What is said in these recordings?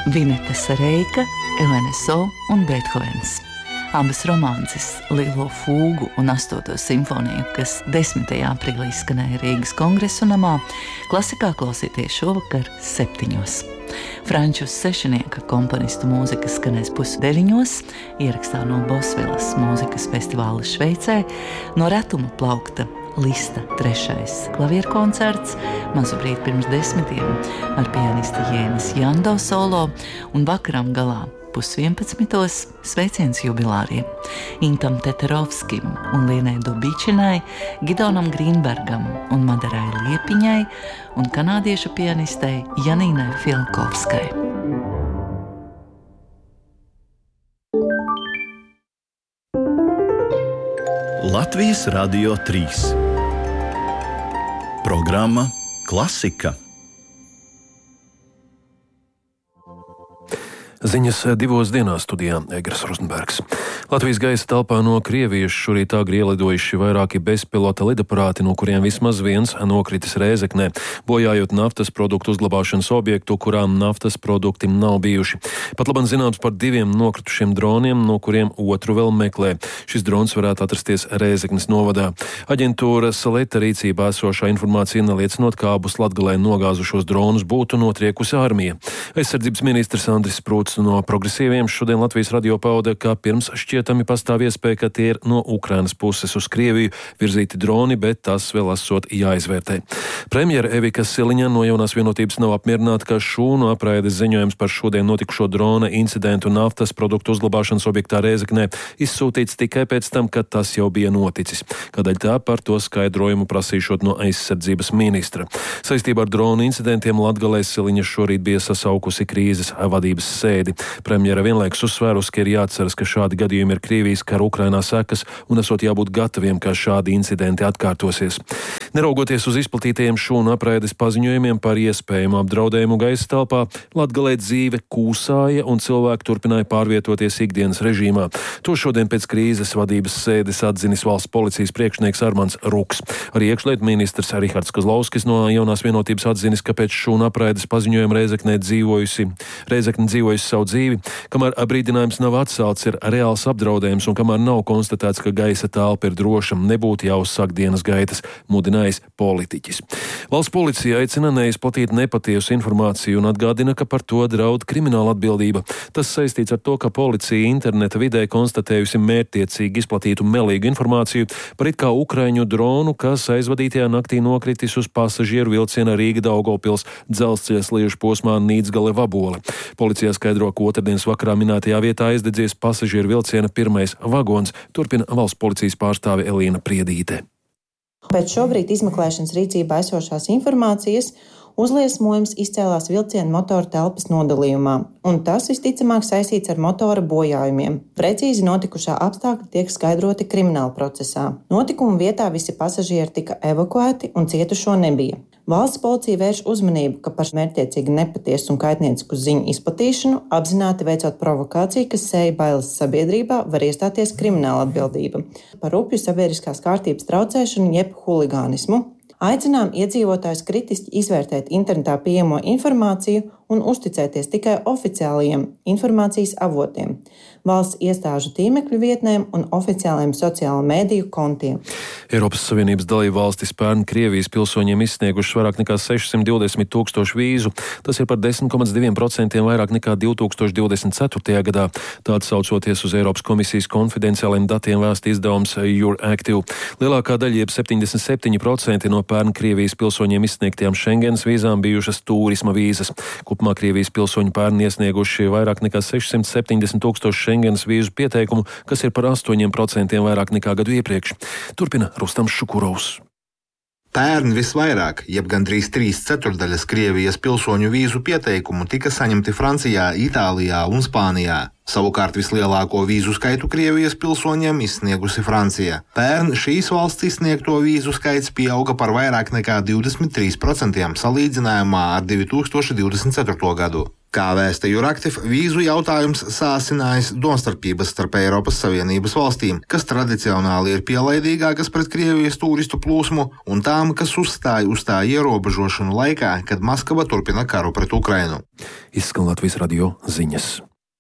Vineta Sareika, LNSO un Beethovens. Abas romances, Lielo fūgu un 8. simfoniju, kas 10. aprīlī skanēja Rīgas Kongresu namā, klasikā klausieties šovakar 7. Franču sešinieka komponistu mūzika skanēs 8:30, ierakstā no Bosvilas mūzikas festivāla Šveicē, no retuma plaukta Lista 3. klavierkoncerts, mazu brīdi pirms 10 ar pianisti Jēnis Jando solo un vakaram galā 10:30 sveiciens jubilāriem Intam Teterovskim un Lienai Dobičinai, Gidonam Grīnbergam un Madarai Liepiņai un kanādiešu pianistei Janīnai Filkovskai. Latvijas Radio 3. Programma Klasika. Ziņas 2 dienās studijā Egers Rozenbergs. Latvijas gaisa telpā no Krievijas šorīt agri ielidojuši vairāki bezpilota lidaparāti, no kuriem vismaz viens nokritis Rēzeknē, bojājot naftas produktu uzglabāšanas objektu, kurām naftas produkti nav bijuši. Pat labam zināms par 2 nokritušiem droniem, no kuriem otru vēl meklē. Šis drons varētu atrasties Rēzeknes novadā. Aģentūras Leta rīcībā esošā informācija neliecinot, kā abus Latgalē nogāzušos dronus būtu notriekusi armija. Aizsardzības ministrs Andris Sprūts no Progresīviem šodien Latvijas radio pauda, ka pirms šķietami pastāv iespēja, ka tie ir no Ukrainas puses uz Krieviju virzīti droni, bet tas vēl esot jāizvērtē. Premjera Evika Siliņa no Jaunās vienotības nav apmierināta, ka šūnu apraides ziņojums par šodien notikušo drona incidentu naftas produktu uzglabāšanas objektā Rēzeknē izsūtīts tikai pēc tam, kad tas jau bija noticis. Kādēļ tā, par to skaidrojumu prasīšot no aizsardzības ministra. Saistībā ar dronu incidentiem Latgalē Siliņa šorīt bija sasaukusi krīzes vadības sēdi. Premjera vienlaikus uzsvērus, ka ir jāatceras, ka šādi gadījumi ir Krievijas kara Ukrainā sekas un esot jābūt gataviem, ka šādi incidenti atkārtosies. Neraugoties uz izplatītajiem šūnu apraides paziņojumiem par iespējamu apdraudējumu gaisa telpā, Latgalē dzīve kūsāja un cilvēki turpināja pārvietoties ikdienas režīmā. To šodien pēc krīzes vadības sēdes atzinis valsts policijas priekšnieks Armands Ruks. Arī iekšlietu ministrs Rihards Kozlovskis no Jaunās vienotības atzinis, ka pēc šūnu apraides paziņojuma Rēzekne dzīvojusi savu dzīvi, kamēr brīdinājums nav atcelts, ir reāls apdraudējums un kamēr nav konstatēts, ka gaisa telpa ir droša, nebūtu jāuzsāk dienas gaitas, mudinājis politiķis. Valsts policija aicina neizplatīt nepatiesu informāciju un atgādina, ka par to draud krimināla atbildība. Tas saistīts ar to, ka policija interneta vidē konstatējusi mērķtiecīgi izplatītu melīgu informāciju par it kā ukraiņu dronu, kas aizvadītajā naktī nokritis uz pasažieru vilciena Rīga-Daugavpils dzelzceļa sliežu posmā Nīdzgale-Vabole. Policijā skaidro, ka otrdienas vakarā minētajā vietā aizdedzies pasažieru vilciena 1. vagons, turpina valsts policijas pārstāve Elīna Priedīte. Pēc šobrīd izmeklēšanas rīcībā esošās informācijas uzliesmojums izcēlās vilciena motora telpas nodalījumā, un tas visticamāk saistīts ar motora bojājumiem. Precīzi notikušā apstākļi tiek skaidroti krimināla procesā. Notikuma vietā visi pasažieri tika evakuēti un cietušo nebija. Valsts policija vērš uzmanību, ka par mērķtiecīgi nepatiesu un kaitniecisku ziņu izplatīšanu, apzināti veicot provokāciju, kas sēja bailes sabiedrībā, var iestāties krimināla atbildība par rupju sabiedriskās kārtības traucēšanu jeb huligānismu. Aicinām iedzīvotājus kritiski izvērtēt internetā pieejamo informāciju un uzticēties tikai oficiālajiem informācijas avotiem, valsts iestāžu tīmekļu vietnēm un oficiālajiem sociālo mēdīju kontiem. Eiropas Savienības dalību valstis pērn Krievijas pilsoņiem izsniegušas vairāk nekā 620 000 vīzu. Tas ir par 10,2% vairāk nekā 2024. gadā. Tā atsaucoties uz Eiropas komisijas konfidenciāliem datiem vēsta izdevums Euractiv. Lielākā daļa, jeb 77% no pērn Krievijas pilsoņiem izsniegtajām Schengens vīzām bijušas turisma vīzas. Kopumā Krievijas pilsoņi pērn iesnieguši vairāk nekā 670 000 Schengens vīzu pieteikumu, kas ir par 8% vairāk nekā gadu iepriekš. Turpina Rustams Šukurovs. Pērn visvairāk, jeb gandrīz 3/4 Krievijas pilsoņu vīzu pieteikumu tika saņemti Francijā, Itālijā un Spānijā. Savukārt vislielāko vīzu skaitu Krievijas pilsoņiem izsniegusi Francija. Pērn šīs valsts izsniegto vīzu skaits pieauga par vairāk nekā 23% salīdzinājumā ar 2024. gadu. Kā vēsta Juraktiv, vīzu jautājums sāsinājis domstarpības starp Eiropas Savienības valstīm, kas tradicionāli ir pielaidīgākas pret Krievijas turistu plūsmu, un tām, kas uzstāja uz tā ierobežošanu laikā, kad Maskava turpina karu pret Ukrainu. Izskan Latvijas radio ziņas.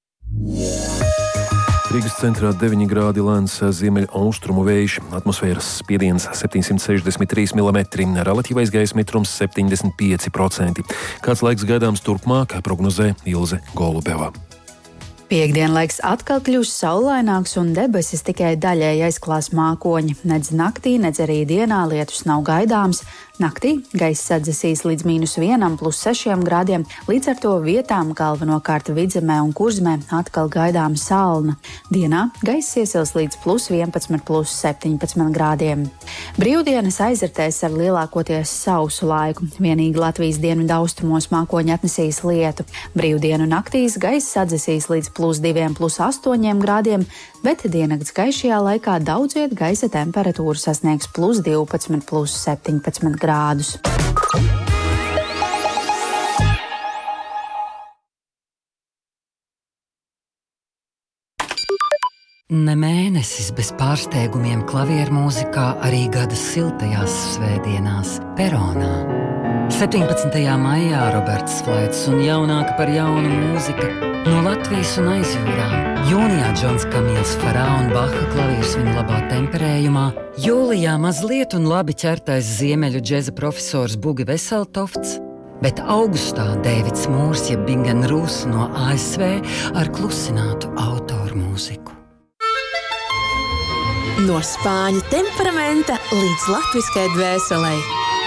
Rīgas centrā 9 grādi lēns ziemeļaustrumu vējš, atmosfēras spiediens 763 mm, relatīvais gaisa mitrums 75%. Kāds laiks gaidāms turpmāk, prognozē Ilze Golubeva. Piektdienlaiks atkal kļūs saulaināks un debesis tikai daļēji aizklās mākoņi. Nedz naktī, nedz arī dienā lietus nav gaidāms. Naktī gaisa sadzesīs līdz -1 plus 6 grādiem, līdz ar to vietām galvenokārt Vidzemē un Kurzemē atkal gaidām salna. Dienā gaisa iesils līdz +11 plus 17 grādiem. Brīvdienas aizritēs ar lielākoties sausu laiku. Vienīgi Latvijas dienvidu austrumos mākoņi atnesīs lietu. Brīvdienu naktīs gaisa sadzesīs līdz +2 plus 8 grādiem, bet diennakts gaišajā laikā daudz viet gaisa temperatūra sasniegs +12 plus 17 grādus. Ne mēnesis bez pārsteigumiem klaviermūzikā arī gada siltajās svētdienās Peronā. 17. maijā Roberts Flaits un jaunāka par jaunu mūzika no Latvijas un aizjūrām. Jūnijā Džons Kamils Farā un Baha klavieris viņa labā temperējumā. Jūlijā mazliet un labi ķertais ziemeļu džeza profesors Bugi Veseltofts. Bet augustā Dēvids Mūrs jeb Bingen Rūs no ASV ar klusinātu autoru mūziku. No spāņu temperamenta līdz latviskai dvēselei.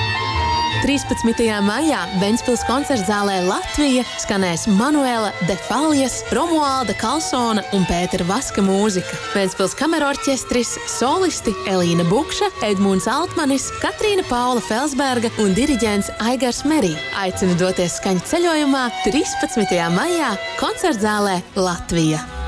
13. maijā Ventspils koncertzālē Latvija skanēs Manuela de Faljas, Romualda Kalsona un Pētera Vaska mūzika. Ventspils kamerorķestris, solisti Elīna Bukša, Edmunds Altmanis, Katrīna Paula Felsberga un diriģents Aigars Merī. Aicinu doties skaņu ceļojumā 13. maijā koncertzālē Latvija.